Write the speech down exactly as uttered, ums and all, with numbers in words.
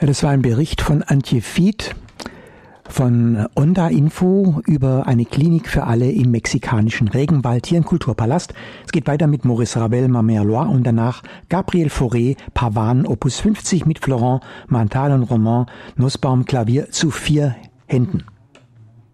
Ja, das war ein Bericht von Antje Fied von Onda Info über eine Klinik für alle im mexikanischen Regenwald hier im Kulturpalast. Es geht weiter mit Maurice Ravel, Ma Mère Loire und danach Gabriel Fauré, Pavan, Opus fünfzig mit Florent Mantal und Roman Nussbaum, Klavier zu vier Händen.